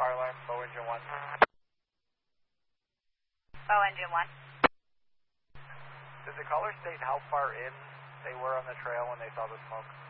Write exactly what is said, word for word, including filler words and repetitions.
fire alarm, Bow engine one. Bow engine one. Did the caller state how far in they were on the trail when they saw the smoke?